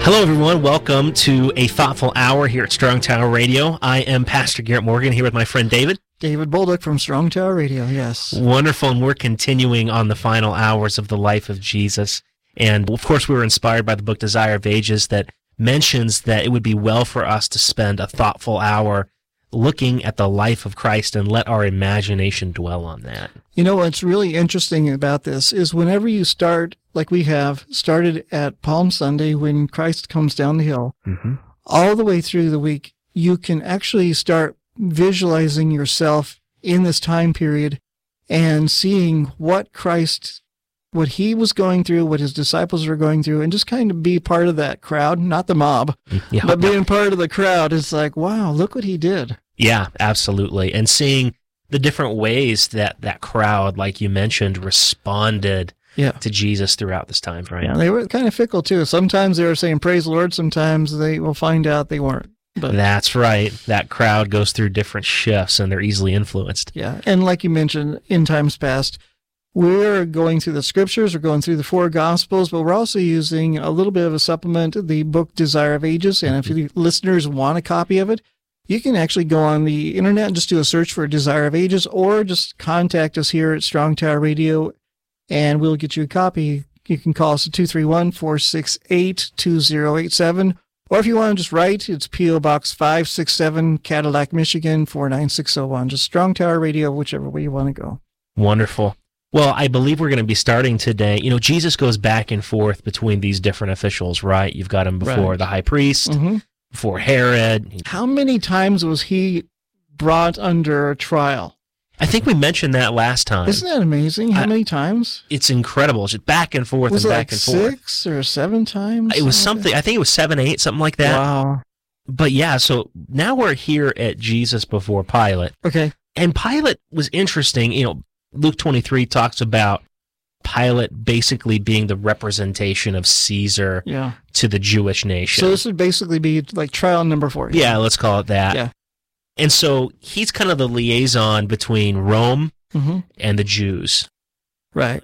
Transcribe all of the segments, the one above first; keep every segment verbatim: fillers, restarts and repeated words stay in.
Hello, everyone. Welcome to a thoughtful hour here at Strong Tower Radio. I am Pastor Garrett Morgan here with my friend David. David Bolduc from Strong Tower Radio, yes. Wonderful, and we're continuing on the final hours of the life of Jesus. And, of course, we were inspired by the book Desire of Ages that mentions that it would be well for us to spend a thoughtful hour looking at the life of Christ and let our imagination dwell on that. You know, what's really interesting about this is whenever you start, like we have, started at Palm Sunday when Christ comes down the hill, mm-hmm. all the way through the week, you can actually start visualizing yourself in this time period and seeing what Christ, what he was going through, what his disciples were going through, and just kind of be part of that crowd, not the mob, yeah. but being part of the crowd is like, wow, look what he did. Yeah, absolutely. And seeing the different ways that that crowd, like you mentioned, responded yeah. to Jesus throughout this time frame. Yeah, they were kind of fickle, too. Sometimes they were saying, praise the Lord. Sometimes they will find out they weren't. But that's right. That crowd goes through different shifts, and they're easily influenced. Yeah, and like you mentioned, in times past, we're going through the scriptures, we're going through the four gospels, but we're also using a little bit of a supplement, the book Desire of Ages. And if you listeners want a copy of it, you can actually go on the internet and just do a search for Desire of Ages, or just contact us here at Strong Tower Radio, and we'll get you a copy. You can call us at two three one, four six eight, two zero eight seven, or if you want to just write, it's P O Box five six seven, Cadillac, Michigan, four nine six zero one. Just Strong Tower Radio, whichever way you want to go. Wonderful. Well, I believe we're going to be starting today. You know, Jesus goes back and forth between these different officials, right? You've got him before right. the high priest, mm-hmm. before Herod. How many times was he brought under trial? I think we mentioned that last time. Isn't that amazing? How I, many times? It's incredible. It's just back and forth was and it back like and forth. Six or seven times? It was something, I think it was seven, eight, something like that. Wow. But yeah, so now we're here at Jesus before Pilate. Okay. And Pilate was interesting. You know, Luke twenty-three talks about Pilate basically being the representation of Caesar yeah. to the Jewish nation. So this would basically be like trial number four. Yeah, yeah let's call it that. Yeah. And so he's kind of the liaison between Rome mm-hmm. and the Jews. Right.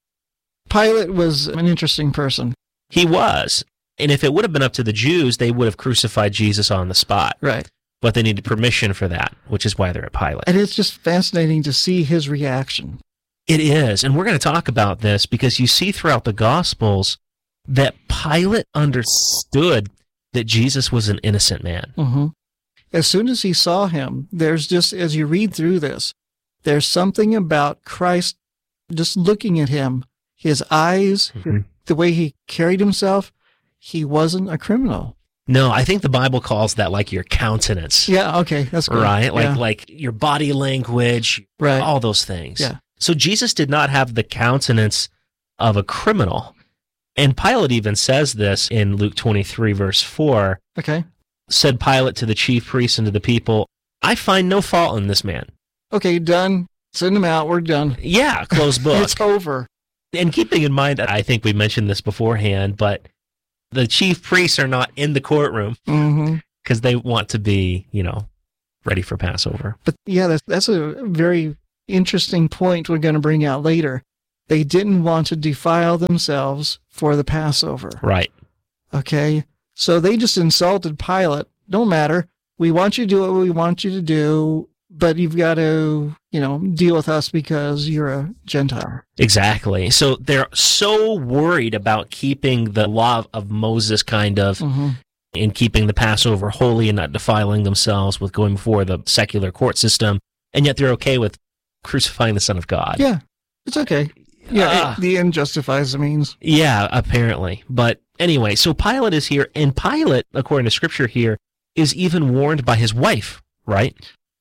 Pilate was an interesting person. He was. And if it would have been up to the Jews, they would have crucified Jesus on the spot. Right. But they needed permission for that, which is why they're at Pilate. And it's just fascinating to see his reaction. It is. And we're going to talk about this because you see throughout the Gospels that Pilate understood that Jesus was an innocent man. Mm-hmm. As soon as he saw him, there's just, as you read through this, there's something about Christ just looking at him, his eyes, mm-hmm. the way he carried himself. He wasn't a criminal. No, I think the Bible calls that like your countenance. Yeah, okay, that's good. Right, like yeah. like your body language, right. all those things. Yeah. So Jesus did not have the countenance of a criminal. And Pilate even says this in Luke twenty-three, verse four. Okay. Said Pilate to the chief priests and to the people, I find no fault in this man. Okay, done. Send him out. We're done. Yeah, closed book. It's over. And keeping in mind that I think we mentioned this beforehand, but the chief priests are not in the courtroom because mm-hmm. they want to be, you know, ready for Passover. But yeah, that's, that's a very interesting point we're going to bring out later. They didn't want to defile themselves for the Passover. Right. Okay. So they just insulted Pilate. Don't matter. We want you to do what we want you to do, but you've got to, you know, deal with us because you're a Gentile. Exactly. So they're so worried about keeping the law of Moses kind of mm-hmm. and keeping the Passover holy and not defiling themselves with going before the secular court system, and yet they're okay with crucifying the Son of God. Yeah, it's okay. Yeah, uh, it, the end justifies the means. Yeah, apparently. But anyway, so Pilate is here, and Pilate, according to Scripture here, is even warned by his wife, right?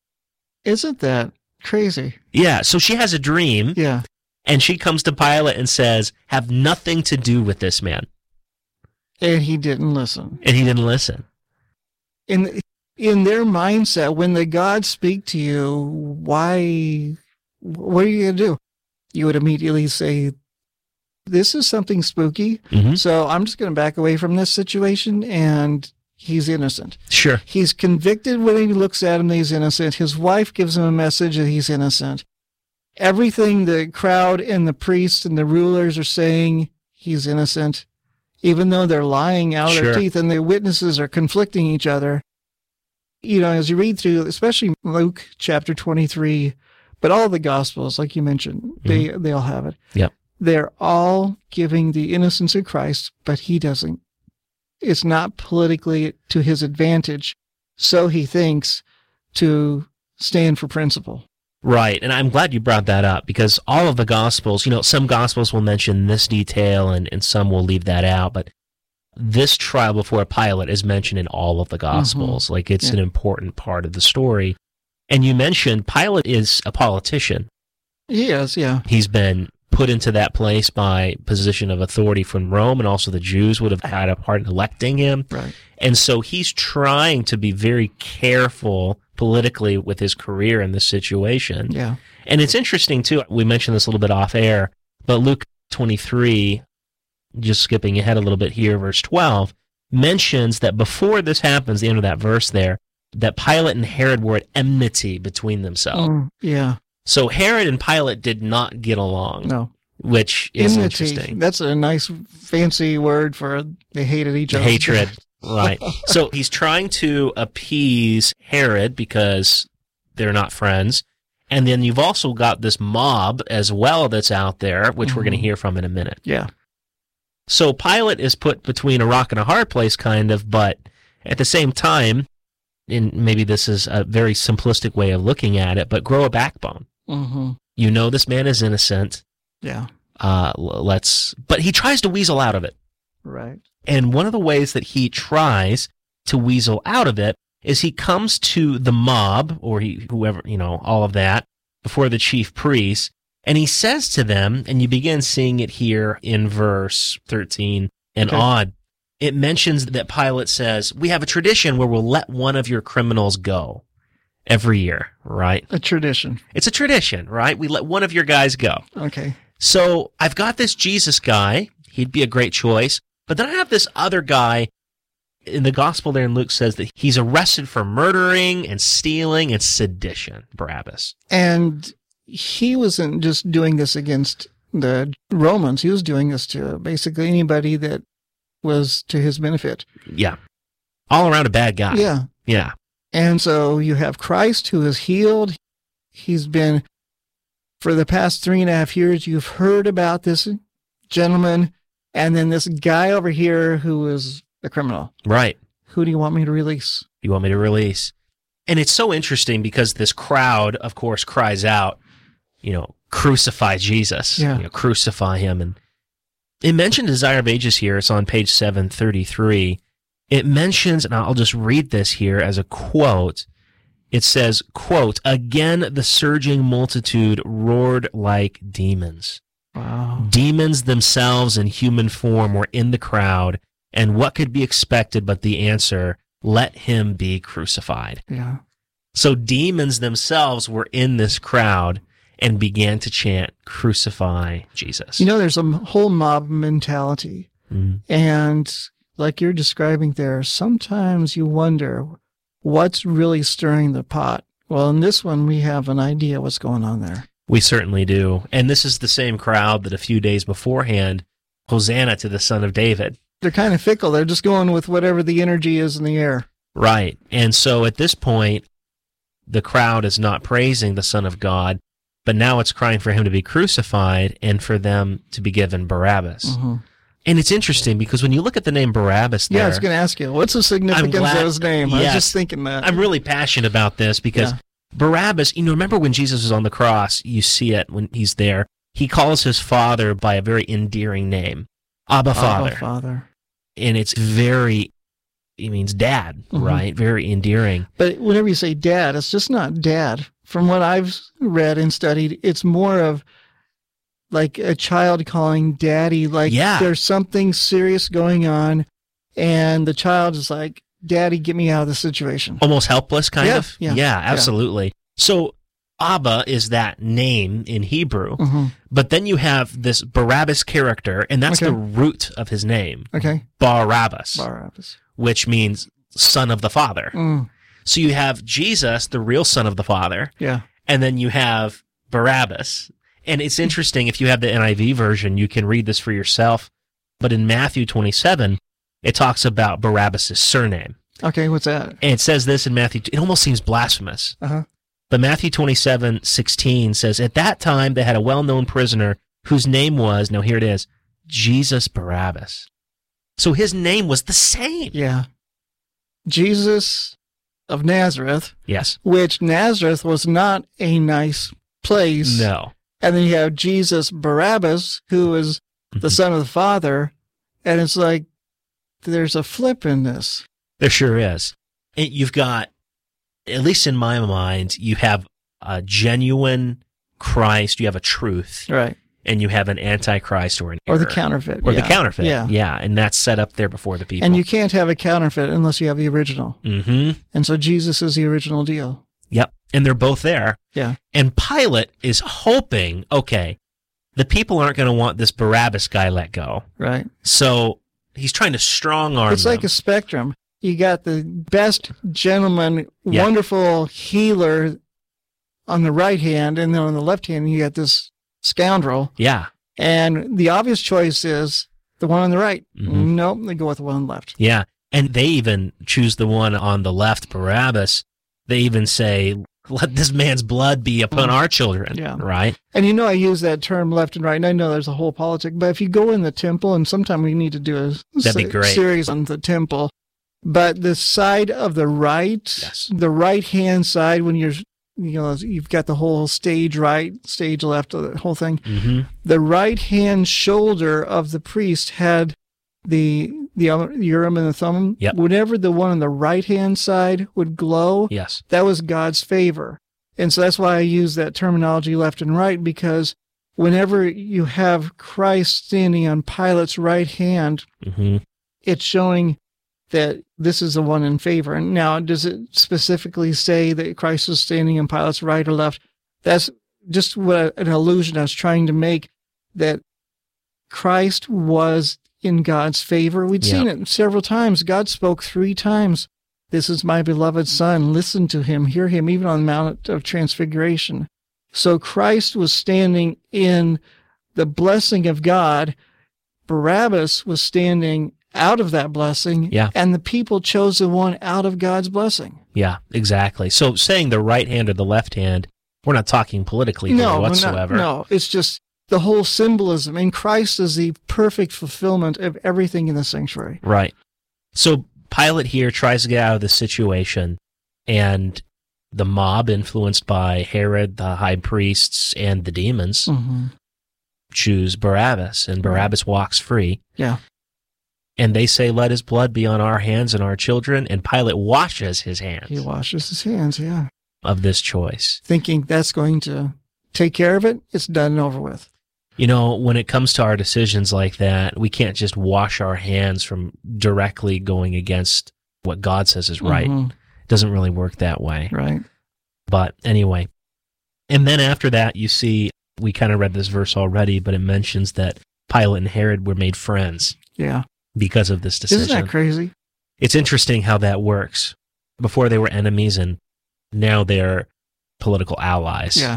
Isn't that crazy? Yeah, so she has a dream, yeah, and she comes to Pilate and says, have nothing to do with this man. And he didn't listen. And he didn't listen. In, in their mindset, when the gods speak to you, why, what are you going to do? You would immediately say, this is something spooky, mm-hmm. so I'm just going to back away from this situation, and he's innocent. Sure. He's convicted when he looks at him that he's innocent. His wife gives him a message that he's innocent. Everything the crowd and the priests and the rulers are saying, he's innocent. even though they're lying out of Sure. their teeth and the witnesses are conflicting each other. You know, as you read through, especially Luke chapter twenty-three, but all the Gospels, like you mentioned, they, they all have it. Yep. They're all giving the innocence of Christ, but he doesn't. It's not politically to his advantage, so he thinks, to stand for principle. Right, and I'm glad you brought that up, because all of the Gospels, you know, some Gospels will mention this detail and, and some will leave that out, but this trial before Pilate is mentioned in all of the Gospels. Mm-hmm. Like, it's Yeah. an important part of the story. And you mentioned Pilate is a politician. He is, yeah. He's been put into that place by position of authority from Rome, and also the Jews would have had a part in electing him. Right. And so he's trying to be very careful politically with his career in this situation. Yeah. And it's interesting, too, we mentioned this a little bit off air, but Luke twenty-three, just skipping ahead a little bit here, verse twelve, mentions that before this happens, the end of that verse there, that Pilate and Herod were at enmity between themselves. Mm, yeah. So Herod and Pilate did not get along, No. which is Enmity. interesting. That's a nice fancy word for they hated each other. Hatred. Right. So he's trying to appease Herod because they're not friends. And then you've also got this mob as well that's out there, which mm-hmm. we're going to hear from in a minute. Yeah. So Pilate is put between a rock and a hard place, kind of, but at the same time, and maybe this is a very simplistic way of looking at it, but grow a backbone. Mm-hmm. You know this man is innocent. Yeah. Uh, let's, but he tries to weasel out of it. Right. And one of the ways that he tries to weasel out of it is he comes to the mob, or he, whoever, you know, all of that, before the chief priests, and he says to them, and you begin seeing it here in verse thirteen and Okay. on, it mentions that Pilate says, we have a tradition where we'll let one of your criminals go every year, right? A tradition. It's a tradition, right? We let one of your guys go. Okay. So I've got this Jesus guy. He'd be a great choice. But then I have this other guy in the gospel there in Luke says that he's arrested for murdering and stealing and sedition, Barabbas. And he wasn't just doing this against the Romans. He was doing this to basically anybody that was to his benefit. Yeah. All around a bad guy. Yeah. Yeah. And so you have Christ who is healed. He's been, for the past three and a half years, you've heard about this gentleman, and then this guy over here who is a criminal. Right. Who do you want me to release? You want me to release? And it's so interesting because this crowd, of course, cries out, you know, crucify Jesus. Yeah. You know, crucify him. And it mentioned Desire of Ages here. It's on page seven thirty-three. It mentions, and I'll just read this here as a quote. It says, quote, again, the surging multitude roared like demons. Wow. Demons themselves in human form were in the crowd, and what could be expected but the answer, let him be crucified. Yeah. So demons themselves were in this crowd and began to chant, crucify Jesus. You know, there's a whole mob mentality. Mm. And like you're describing there, sometimes you wonder what's really stirring the pot. Well, in this one, we have an idea what's going on there. We certainly do. And this is the same crowd that a few days beforehand, Hosanna to the Son of David. They're kind of fickle. They're just going with whatever the energy is in the air. Right. And so at this point, the crowd is not praising the Son of God, but now it's crying for him to be crucified and for them to be given Barabbas. Mm-hmm. And it's interesting because when you look at the name Barabbas there, Yeah, I was going to ask you, what's the significance glad- of his name? I was yes. just thinking that. I'm really passionate about this because Yeah. Barabbas, you know, remember when Jesus was on the cross, you see it when he's there, he calls his father by a very endearing name, Abba Father. Abba Father. And it's very, it means dad, Mhm. right? Very endearing. But whenever you say dad, it's just not dad. From what I've read and studied, it's more of like a child calling daddy, like Yeah. there's something serious going on, and the child is like, daddy, get me out of the situation. Almost helpless, kind Yeah, of? yeah, yeah, absolutely. So Abba is that name in Hebrew, Mm-hmm. but then you have this Barabbas character, and that's Okay. the root of his name, Okay. Barabbas, Barabbas. which means son of the Father. Mm, So you have Jesus, the real son of the Father, yeah. and then you have Barabbas. And it's interesting, if you have the N I V version, you can read this for yourself. But in Matthew twenty-seven, it talks about Barabbas' surname. Okay, what's that? And it says this in Matthew. It almost seems blasphemous. Uh-huh. But Matthew twenty-seven sixteen says, at that time they had a well-known prisoner whose name was, now here it is, Jesus Barabbas. So his name was the same. Yeah. Jesus of Nazareth. Yes. Which Nazareth was not a nice place. No. And then you have Jesus Barabbas, who is the son of the Father. And it's like, there's a flip in this. There sure is. And you've got, at least in my mind, you have a genuine Christ, you have a truth. Right. And you have an antichrist or an Or error. the counterfeit. Or yeah. the counterfeit. Yeah. Yeah. And that's set up there before the people. And you can't have a counterfeit unless you have the original. Mm-hmm. And so Jesus is the original deal. Yep. And they're both there. Yeah. And Pilate is hoping, okay, the people aren't going to want this Barabbas guy let go. Right. So he's trying to strong arm It's them. like a spectrum. You got the best gentleman, Yeah. wonderful healer on the right hand, and then on the left hand, you got this scoundrel. Yeah. And the obvious choice is the one on the right. Mhm. Nope, they go with the one on the left. Yeah. And they even choose the one on the left, Barabbas. They even say, let this man's blood be upon Mm. our children. Yeah. Right? And you know, I use that term left and right, and I know there's a whole politic, but if you go in the temple, and sometime we need to do a That'd be se- great. series on the temple, but the side of the right, Yes. the right hand side, when you're, you know, you've got the whole stage right, stage left, the whole thing. Mm-hmm. The right hand shoulder of the priest had the the Urim and the Thummim. Yep. Whenever the one on the right hand side would glow, Yes. that was God's favor. And so that's why I use that terminology left and right, because whenever you have Christ standing on Pilate's right hand, Mm-hmm. it's showing that this is the one in favor. And now, does it specifically say that Christ is standing on Pilate's right or left? That's just what an illusion I was trying to make, that Christ was in God's favor. We'd seen Yeah. it several times. God spoke three times. This is my beloved son. Listen to him, hear him, even on the Mount of Transfiguration. So Christ was standing in the blessing of God. Barabbas was standing out of that blessing. Yeah. And the people chose the one out of God's blessing. Yeah, exactly. So saying the right hand or the left hand, we're not talking politically here No, we're not- whatsoever. no, it's just the whole symbolism. And Christ is the perfect fulfillment of everything in the sanctuary. Right. So Pilate here tries to get out of this situation, and the mob, influenced by Herod, the high priests, and the demons, Mm-hmm. choose Barabbas, and Barabbas walks free. Yeah. And they say, let his blood be on our hands and our children, and Pilate washes his hands He washes his hands, yeah. of this choice. Thinking that's going to take care of it, it's done and over with. You know, when it comes to our decisions like that, we can't just wash our hands from directly going against what God says is right. Mhm. It doesn't really work that way. Right. But anyway, and then after that, you see, we kind of read this verse already, but it mentions that Pilate and Herod were made friends Yeah. because of this decision. Isn't that crazy? It's interesting how that works. Before they were enemies, and now they're political allies. Yeah.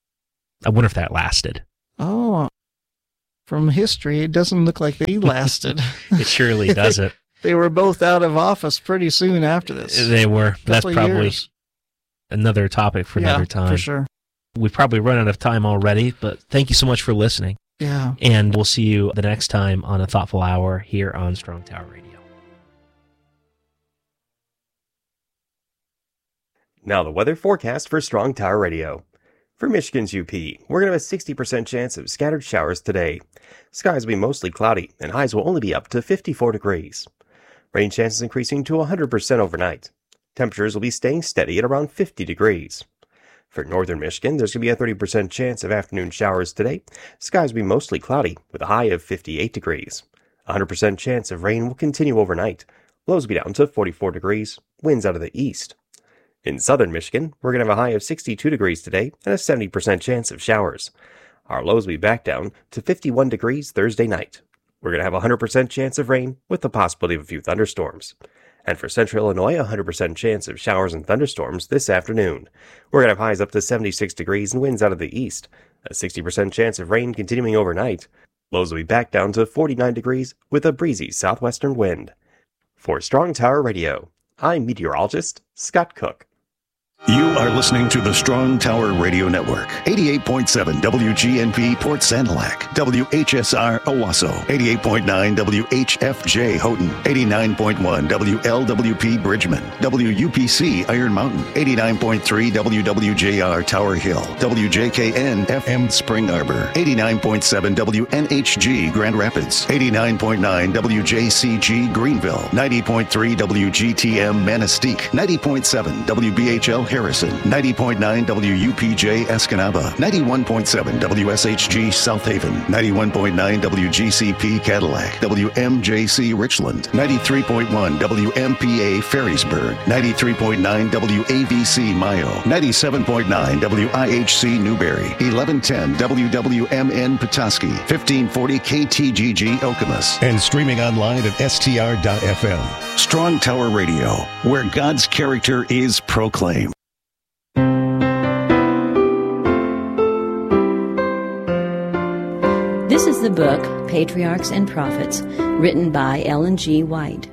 I wonder if that lasted. Oh, from history, it doesn't look like they lasted. It surely doesn't. They were both out of office pretty soon after this. They were. That's Couple of probably years. another topic for Yeah, another time. for sure. We've probably run out of time already, but thank you so much for listening. Yeah. And we'll see you the next time on A Thoughtful Hour here on Strong Tower Radio. Now the weather forecast for Strong Tower Radio. For Michigan's U P, we're going to have a sixty percent chance of scattered showers today. Skies will be mostly cloudy, and highs will only be up to fifty-four degrees. Rain chances increasing to one hundred percent overnight. Temperatures will be staying steady at around fifty degrees. For northern Michigan, there's going to be a thirty percent chance of afternoon showers today. Skies will be mostly cloudy, with a high of fifty-eight degrees. A one hundred percent chance of rain will continue overnight. Lows will be down to forty-four degrees. Winds out of the east. In southern Michigan, we're going to have a high of sixty-two degrees today and a seventy percent chance of showers. Our lows will be back down to fifty-one degrees Thursday night. We're going to have a one hundred percent chance of rain with the possibility of a few thunderstorms. And for central Illinois, a one hundred percent chance of showers and thunderstorms this afternoon. We're going to have highs up to seventy-six degrees and winds out of the east. A sixty percent chance of rain continuing overnight. Lows will be back down to forty-nine degrees with a breezy southwestern wind. For Strong Tower Radio, I'm meteorologist Scott Cook. You are listening to the Strong Tower Radio Network. eighty-eight point seven W G N P Port Sanilac, W H S R Owasso, eighty-eight point nine W H F J Houghton, eighty-nine point one W L W P Bridgman, W U P C Iron Mountain, eighty-nine point three W W J R Tower Hill, W J K N F M Spring Arbor, eighty-nine point seven W N H G Grand Rapids, eighty-nine point nine W J C G Greenville, ninety point three W G T M Manistee, ninety point seven W B H L Harrison, ninety point nine W U P J Escanaba, ninety-one point seven W S H G South Haven, ninety-one point nine W G C P Cadillac, W M J C Richland, ninety-three point one W M P A Ferrysburg, ninety-three point nine W A V C Mayo, ninety-seven point nine W I H C Newberry, eleven ten W W M N Petoskey, fifteen forty K T G G Okemos, and streaming online at S T R dot F M. Strong Tower Radio, where God's character is proclaimed. This is the book, Patriarchs and Prophets, written by Ellen G. White.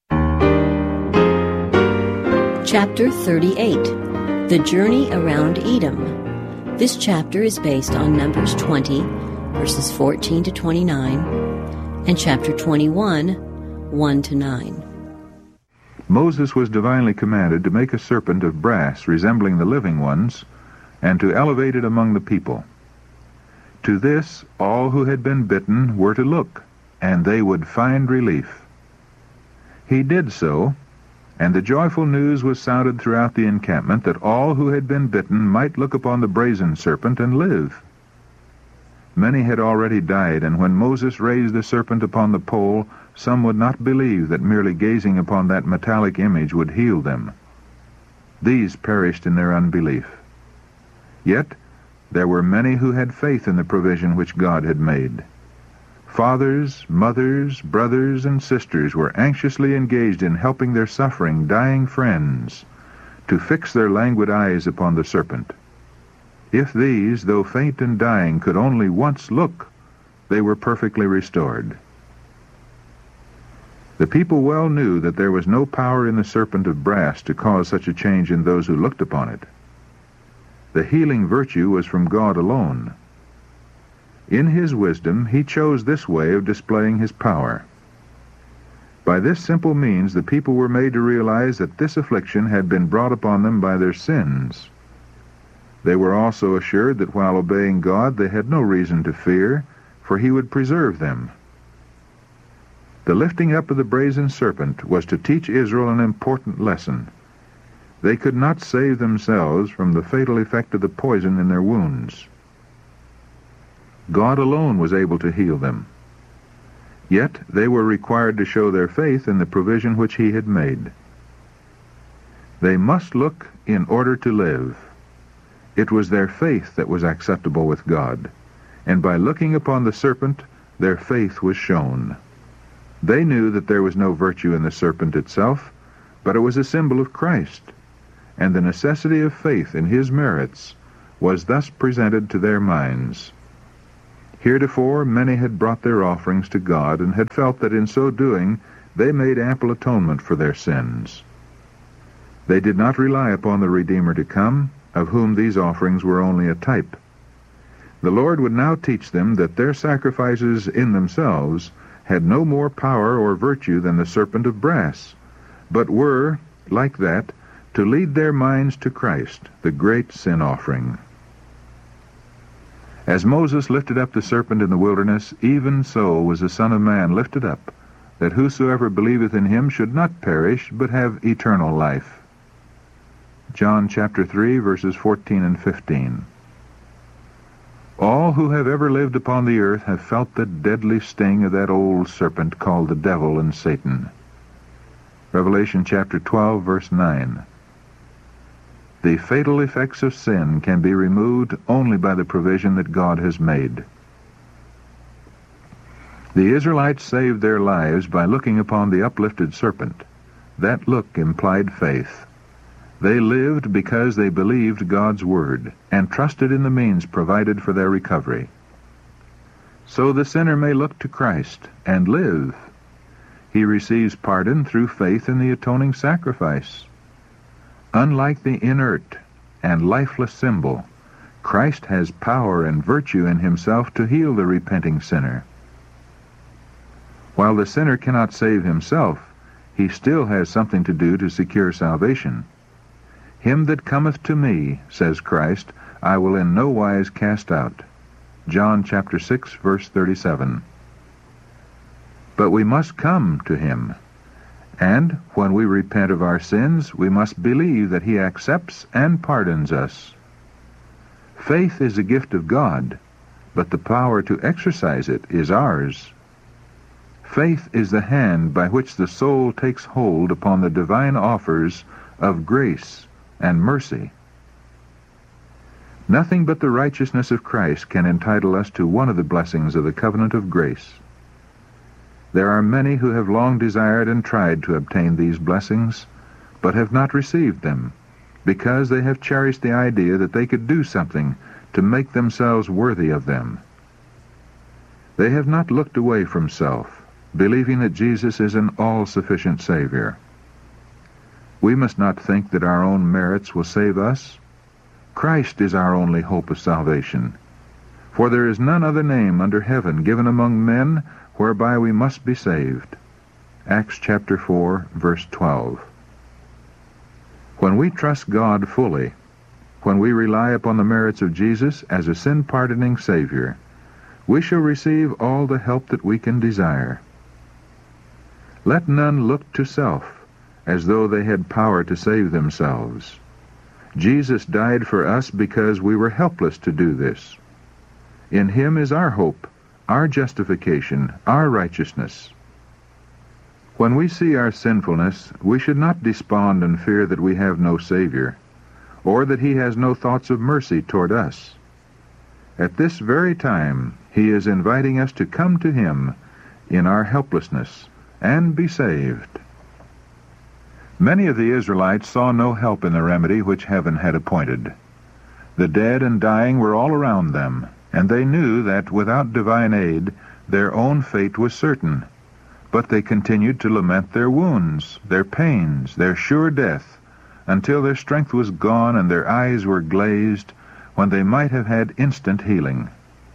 Chapter thirty-eight, The Journey Around Edom. This chapter is based on Numbers twenty, verses fourteen to twenty-nine, and chapter twenty-one, one to nine. Moses was divinely commanded to make a serpent of brass resembling the living ones, and to elevate it among the people. To this all who had been bitten were to look, and they would find relief. He did so, and the joyful news was sounded throughout the encampment that all who had been bitten might look upon the brazen serpent and live. Many had already died, and when Moses raised the serpent upon the pole, some would not believe that merely gazing upon that metallic image would heal them. These perished in their unbelief. Yet there were many who had faith in the provision which God had made. Fathers, mothers, brothers, and sisters were anxiously engaged in helping their suffering, dying friends to fix their languid eyes upon the serpent. If these, though faint and dying, could only once look, they were perfectly restored. The people well knew that there was no power in the serpent of brass to cause such a change in those who looked upon it. The healing virtue was from God alone. In his wisdom, he chose this way of displaying his power. By this simple means, the people were made to realize that this affliction had been brought upon them by their sins. They were also assured that while obeying God, they had no reason to fear, for he would preserve them. The lifting up of the brazen serpent was to teach Israel an important lesson. They could not save themselves from the fatal effect of the poison in their wounds. God alone was able to heal them. Yet they were required to show their faith in the provision which he had made. They must look in order to live. It was their faith that was acceptable with God, and by looking upon the serpent, their faith was shown. They knew that there was no virtue in the serpent itself, but it was a symbol of Christ, and the necessity of faith in his merits was thus presented to their minds. Heretofore many had brought their offerings to God, and had felt that in so doing they made ample atonement for their sins. They did not rely upon the Redeemer to come, of whom these offerings were only a type. The Lord would now teach them that their sacrifices in themselves had no more power or virtue than the serpent of brass, but were, like that, to lead their minds to Christ, the great sin offering. As Moses lifted up the serpent in the wilderness, even so was the Son of Man lifted up, that whosoever believeth in him should not perish, but have eternal life. John chapter three, verses fourteen and fifteen. All who have ever lived upon the earth have felt the deadly sting of that old serpent called the devil and Satan. Revelation chapter twelve, verse nine. The fatal effects of sin can be removed only by the provision that God has made. The Israelites saved their lives by looking upon the uplifted serpent. That look implied faith. They lived because they believed God's word and trusted in the means provided for their recovery. so the sinner may look to Christ and live. He receives pardon through faith in the atoning sacrifice. Unlike the inert and lifeless symbol, Christ has power and virtue in himself to heal the repenting sinner. While the sinner cannot save himself, he still has something to do to secure salvation. Him that cometh to me, says Christ, I will in no wise cast out. John chapter six, verse thirty-seven. But we must come to him, and when we repent of our sins, we must believe that he accepts and pardons us. Faith is a gift of God, but the power to exercise it is ours. Faith is the hand by which the soul takes hold upon the divine offers of grace and mercy. Nothing but the righteousness of Christ can entitle us to one of the blessings of the covenant of grace. There are many who have long desired and tried to obtain these blessings, but have not received them, because they have cherished the idea that they could do something to make themselves worthy of them. They have not looked away from self, believing that Jesus is an all-sufficient Savior. We must not think that our own merits will save us. Christ is our only hope of salvation. For there is none other name under heaven given among men whereby we must be saved. Acts chapter four, verse twelve. When we trust God fully, when we rely upon the merits of Jesus as a sin-pardoning Savior, we shall receive all the help that we can desire. Let none look to self, as though they had power to save themselves. Jesus died for us because we were helpless to do this. In him is our hope, our justification, our righteousness. When we see our sinfulness, we should not despond and fear that we have no Savior, or that he has no thoughts of mercy toward us. At this very time, he is inviting us to come to him in our helplessness and be saved. Many of the Israelites saw no help in the remedy which heaven had appointed. The dead and dying were all around them, and they knew that without divine aid their own fate was certain. But they continued to lament their wounds, their pains, their sure death, until their strength was gone and their eyes were glazed, when they might have had instant healing.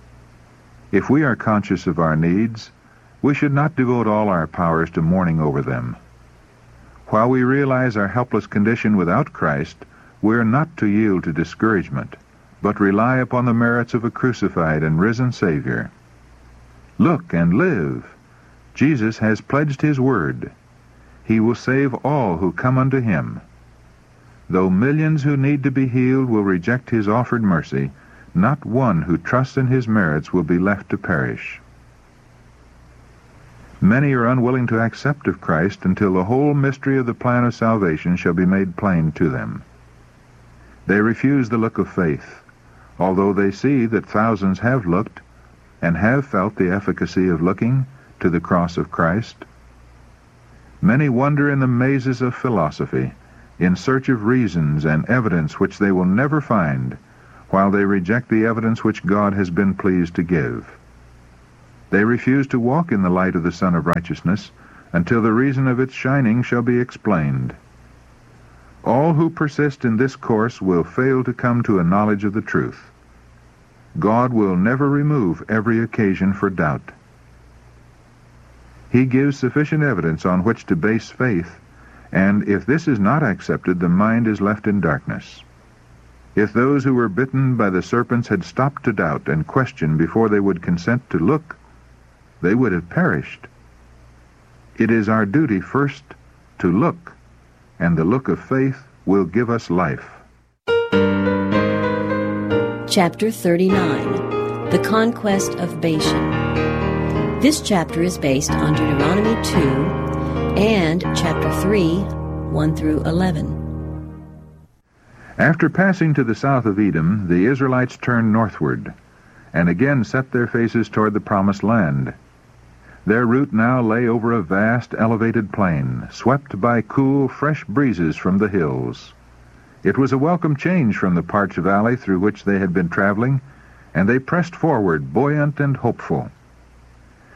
If we are conscious of our needs, we should not devote all our powers to mourning over them. While we realize our helpless condition without Christ, we are not to yield to discouragement, but rely upon the merits of a crucified and risen Savior. Look and live. Jesus has pledged his word. He will save all who come unto him. Though millions who need to be healed will reject his offered mercy, not one who trusts in his merits will be left to perish. Many are unwilling to accept of Christ until the whole mystery of the plan of salvation shall be made plain to them. They refuse the look of faith, although they see that thousands have looked and have felt the efficacy of looking to the cross of Christ. Many wander in the mazes of philosophy, in search of reasons and evidence which they will never find, while they reject the evidence which God has been pleased to give. They refuse to walk in the light of the Sun of Righteousness until the reason of its shining shall be explained. All who persist in this course will fail to come to a knowledge of the truth. God will never remove every occasion for doubt. He gives sufficient evidence on which to base faith, and if this is not accepted, the mind is left in darkness. If those who were bitten by the serpents had stopped to doubt and question before they would consent to look, they would have perished. It is our duty first to look, and the look of faith will give us life. Chapter thirty-nine, The Conquest of Bashan. This chapter is based on Deuteronomy two and chapter three, one through eleven. After passing to the south of Edom, the Israelites turned northward, and again set their faces toward the promised land. Their route now lay over a vast, elevated plain, swept by cool, fresh breezes from the hills. It was a welcome change from the parched valley through which they had been traveling, and they pressed forward, buoyant and hopeful.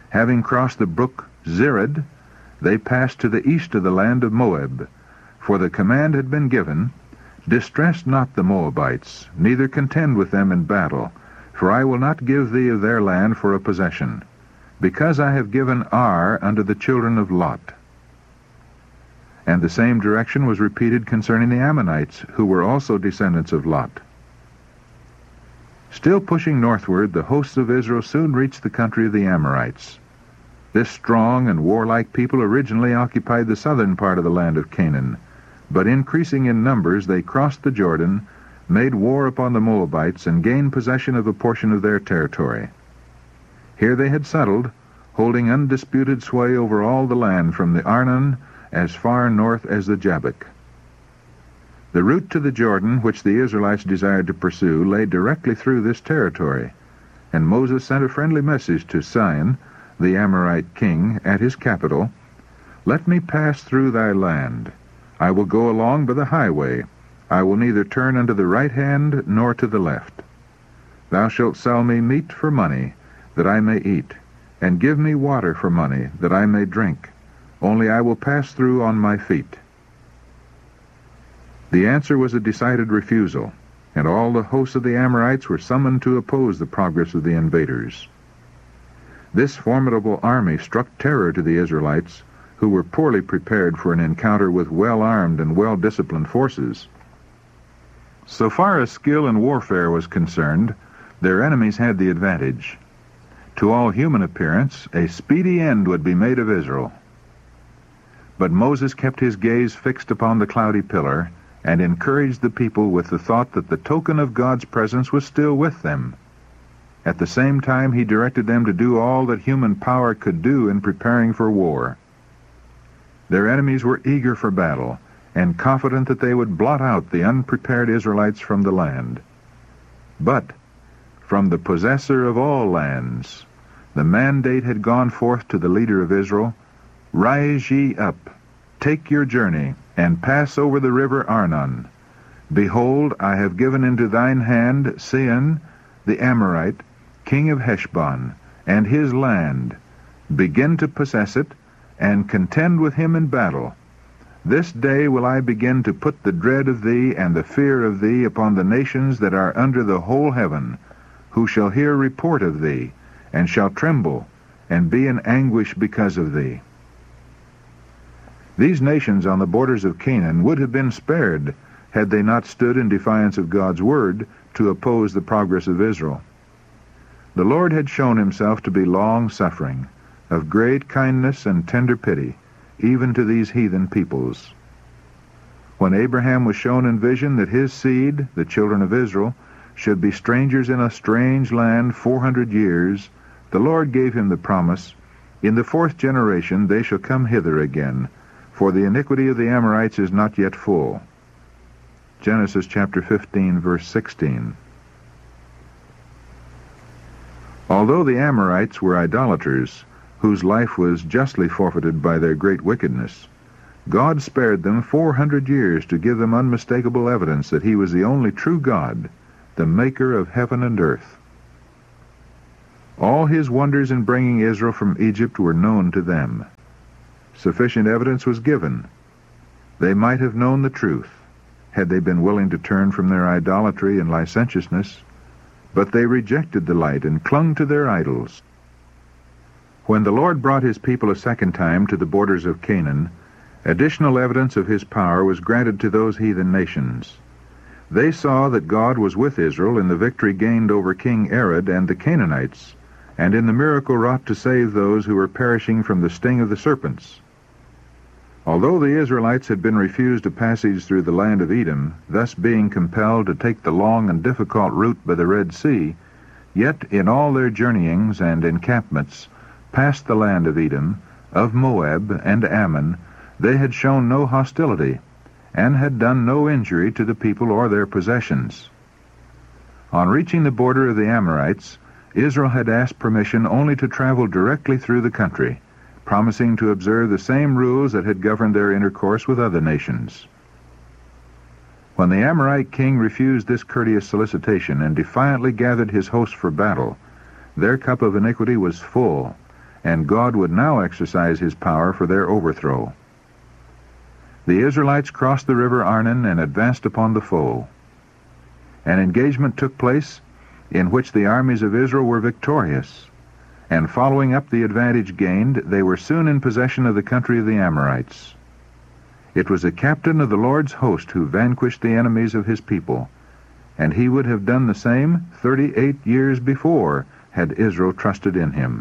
Having crossed the brook Zered, they passed to the east of the land of Moab, for the command had been given, Distress not the Moabites, neither contend with them in battle, for I will not give thee of their land for a possession, because I have given Ar unto the children of Lot. And the same direction was repeated concerning the Ammonites, who were also descendants of Lot. Still pushing northward, the hosts of Israel soon reached the country of the Amorites. This strong and warlike people originally occupied the southern part of the land of Canaan, but increasing in numbers they crossed the Jordan, made war upon the Moabites, and gained possession of a portion of their territory. Here they had settled, holding undisputed sway over all the land from the Arnon as far north as the Jabbok. The route to the Jordan, which the Israelites desired to pursue, lay directly through this territory, and Moses sent a friendly message to Sihon, the Amorite king, at his capital, Let me pass through thy land. I will go along by the highway. I will neither turn unto the right hand nor to the left. Thou shalt sell me meat for money, that I may eat, and give me water for money, that I may drink. Only I will pass through on my feet. The answer was a decided refusal, and all the hosts of the Amorites were summoned to oppose the progress of the invaders. This formidable army struck terror to the Israelites, who were poorly prepared for an encounter with well-armed and well-disciplined forces. So far as skill in warfare was concerned, their enemies had the advantage. To all human appearance, a speedy end would be made of Israel. But Moses kept his gaze fixed upon the cloudy pillar and encouraged the people with the thought that the token of God's presence was still with them. At the same time, he directed them to do all that human power could do in preparing for war. Their enemies were eager for battle and confident that they would blot out the unprepared Israelites from the land. But from the possessor of all lands, the mandate had gone forth to the leader of Israel, Rise ye up, take your journey, and pass over the river Arnon. Behold, I have given into thine hand Sihon, the Amorite, king of Heshbon, and his land. Begin to possess it, and contend with him in battle. This day will I begin to put the dread of thee and the fear of thee upon the nations that are under the whole heaven, who shall hear report of thee, and shall tremble, and be in anguish because of thee. These nations on the borders of Canaan would have been spared had they not stood in defiance of God's word to oppose the progress of Israel. The Lord had shown himself to be long-suffering, of great kindness and tender pity, even to these heathen peoples. When Abraham was shown in vision that his seed, the children of Israel, should be strangers in a strange land four hundred years, the Lord gave him the promise, In the fourth generation they shall come hither again, for the iniquity of the Amorites is not yet full. Genesis chapter fifteen, verse sixteen. Although the Amorites were idolaters, whose life was justly forfeited by their great wickedness, God spared them four hundred years to give them unmistakable evidence that he was the only true God, the maker of heaven and earth. All his wonders in bringing Israel from Egypt were known to them. Sufficient evidence was given. They might have known the truth, had they been willing to turn from their idolatry and licentiousness, but they rejected the light and clung to their idols. When the Lord brought his people a second time to the borders of Canaan, additional evidence of his power was granted to those heathen nations. They saw that God was with Israel in the victory gained over King Arad and the Canaanites, and in the miracle wrought to save those who were perishing from the sting of the serpents. Although the Israelites had been refused a passage through the land of Edom, thus being compelled to take the long and difficult route by the Red Sea, yet in all their journeyings and encampments past the land of Edom, of Moab, and Ammon, they had shown no hostility, and had done no injury to the people or their possessions. On reaching the border of the Amorites, Israel had asked permission only to travel directly through the country, promising to observe the same rules that had governed their intercourse with other nations. When the Amorite king refused this courteous solicitation and defiantly gathered his host for battle, their cup of iniquity was full, and God would now exercise his power for their overthrow. The Israelites crossed the river Arnon and advanced upon the foe. An engagement took place in which the armies of Israel were victorious, and following up the advantage gained, they were soon in possession of the country of the Amorites. It was the captain of the Lord's host who vanquished the enemies of his people, and he would have done the same thirty-eight years before had Israel trusted in him.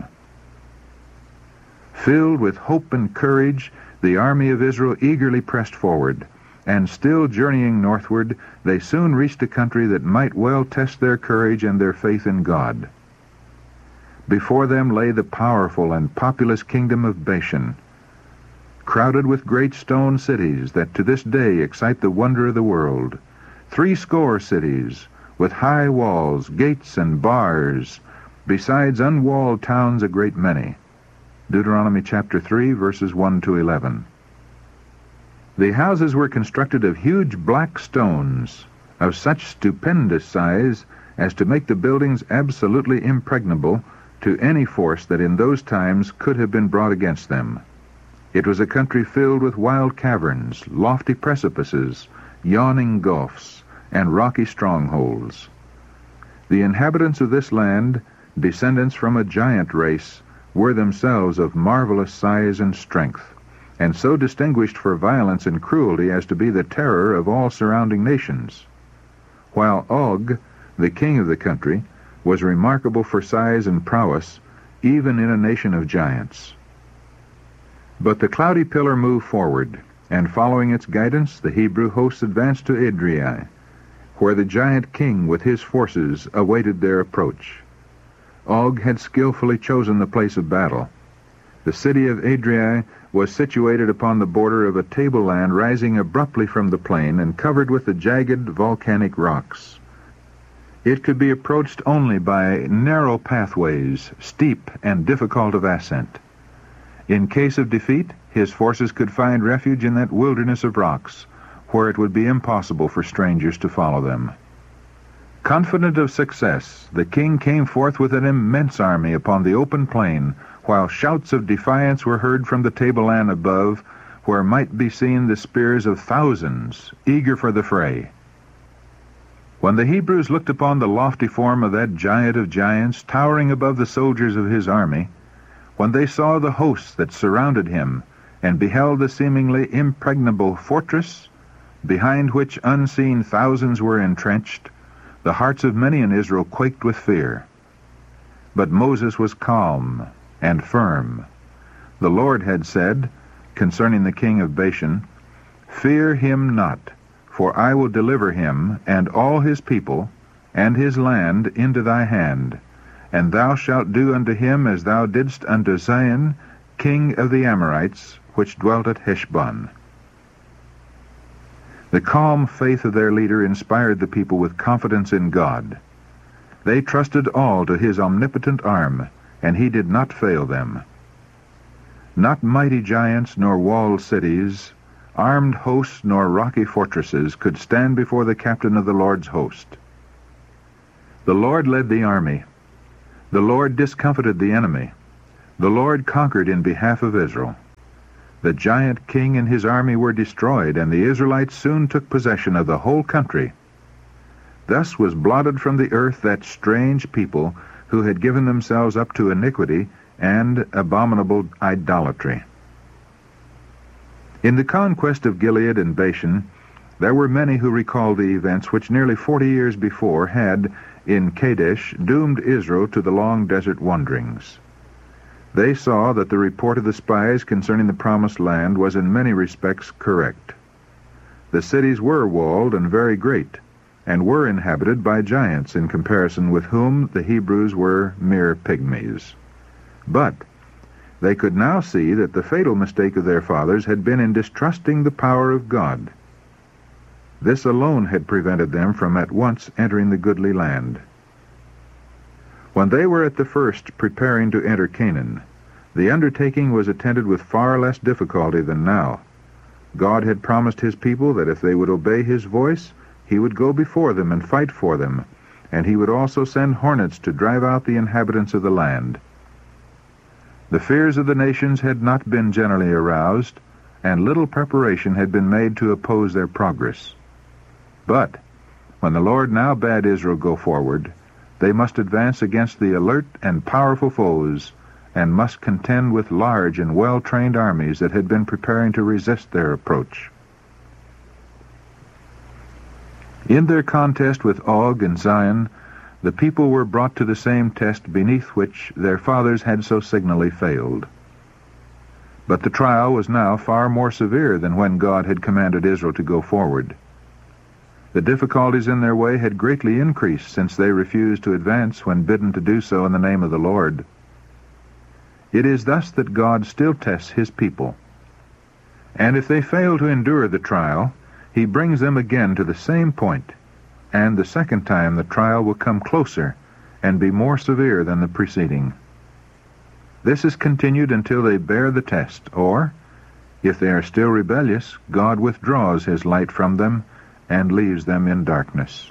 Filled with hope and courage, the army of Israel eagerly pressed forward, and still journeying northward, they soon reached a country that might well test their courage and their faith in God. Before them lay the powerful and populous kingdom of Bashan, crowded with great stone cities that to this day excite the wonder of the world. Three score cities, with high walls, gates, and bars, besides unwalled towns a great many. Deuteronomy chapter three, verses one to eleven. The houses were constructed of huge black stones, of such stupendous size as to make the buildings absolutely impregnable to any force that in those times could have been brought against them. It was a country filled with wild caverns, lofty precipices, yawning gulfs, and rocky strongholds. The inhabitants of this land, descendants from a giant race, were themselves of marvelous size and strength, and so distinguished for violence and cruelty as to be the terror of all surrounding nations, while Og, the king of the country, was remarkable for size and prowess, even in a nation of giants. But the cloudy pillar moved forward, and following its guidance, the Hebrew hosts advanced to Adriai, where the giant king with his forces awaited their approach. Og had skillfully chosen the place of battle. The city of Adriai was situated upon the border of a tableland rising abruptly from the plain and covered with the jagged volcanic rocks. It could be approached only by narrow pathways, steep and difficult of ascent. In case of defeat, his forces could find refuge in that wilderness of rocks, where it would be impossible for strangers to follow them. Confident of success, the king came forth with an immense army upon the open plain, while shouts of defiance were heard from the tableland above, where might be seen the spears of thousands, eager for the fray. When the Hebrews looked upon the lofty form of that giant of giants towering above the soldiers of his army, when they saw the hosts that surrounded him, and beheld the seemingly impregnable fortress, behind which unseen thousands were entrenched, the hearts of many in Israel quaked with fear. But Moses was calm and firm. The Lord had said, concerning the king of Bashan, "Fear him not, for I will deliver him and all his people and his land into thy hand, and thou shalt do unto him as thou didst unto Sihon, king of the Amorites, which dwelt at Heshbon." The calm faith of their leader inspired the people with confidence in God. They trusted all to his omnipotent arm, and he did not fail them. Not mighty giants nor walled cities, armed hosts nor rocky fortresses could stand before the captain of the Lord's host. The Lord led the army. The Lord discomfited the enemy. The Lord conquered in behalf of Israel. The giant king and his army were destroyed, and the Israelites soon took possession of the whole country. Thus was blotted from the earth that strange people who had given themselves up to iniquity and abominable idolatry. In the conquest of Gilead and Bashan, there were many who recalled the events which nearly forty years before had, in Kadesh, doomed Israel to the long desert wanderings. They saw that the report of the spies concerning the promised land was in many respects correct. The cities were walled and very great, and were inhabited by giants in comparison with whom the Hebrews were mere pygmies. But they could now see that the fatal mistake of their fathers had been in distrusting the power of God. This alone had prevented them from at once entering the goodly land. When they were at the first preparing to enter Canaan, the undertaking was attended with far less difficulty than now. God had promised his people that if they would obey his voice, he would go before them and fight for them, and he would also send hornets to drive out the inhabitants of the land. The fears of the nations had not been generally aroused, and little preparation had been made to oppose their progress. But when the Lord now bade Israel go forward, they must advance against the alert and powerful foes, and must contend with large and well-trained armies that had been preparing to resist their approach. In their contest with Og and Zion, the people were brought to the same test beneath which their fathers had so signally failed. But the trial was now far more severe than when God had commanded Israel to go forward. The difficulties in their way had greatly increased since they refused to advance when bidden to do so in the name of the Lord. It is thus that God still tests his people. And if they fail to endure the trial, he brings them again to the same point, and the second time the trial will come closer and be more severe than the preceding. This is continued until they bear the test, or, if they are still rebellious, God withdraws his light from them and leaves them in darkness.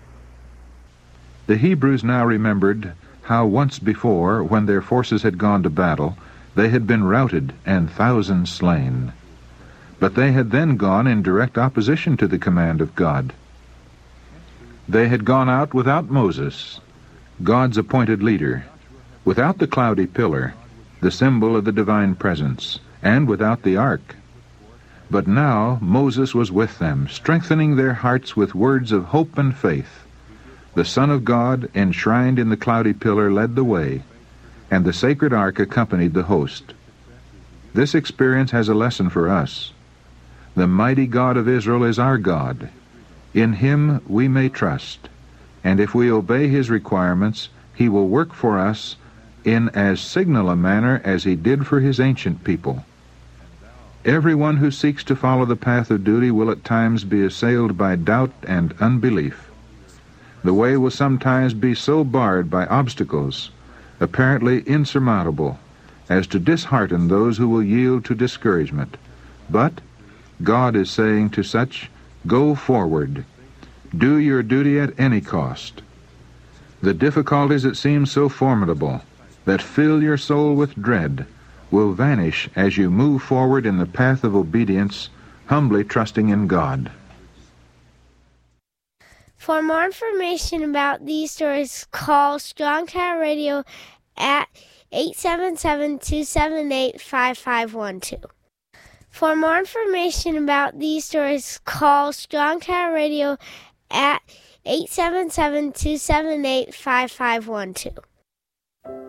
The Hebrews now remembered how once before, when their forces had gone to battle, they had been routed and thousands slain. But they had then gone in direct opposition to the command of God. They had gone out without Moses, God's appointed leader, without the cloudy pillar, the symbol of the divine presence, and without the ark. But now Moses was with them, strengthening their hearts with words of hope and faith. The Son of God, enshrined in the cloudy pillar, led the way, and the sacred ark accompanied the host. This experience has a lesson for us. The mighty God of Israel is our God. In him we may trust, and if we obey his requirements, he will work for us in as signal a manner as he did for his ancient people. Everyone who seeks to follow the path of duty will at times be assailed by doubt and unbelief. The way will sometimes be so barred by obstacles, apparently insurmountable, as to dishearten those who will yield to discouragement. But God is saying to such, "Go forward. Do your duty at any cost." The difficulties that seem so formidable, that fill your soul with dread, will vanish as you move forward in the path of obedience, humbly trusting in God. For more information about these stories, call Strong Tower Radio at eight seven seven, two seven eight, five five one two. For more information about these stories, call Strong Tower Radio at eight seven seven, two seven eight, five five one two.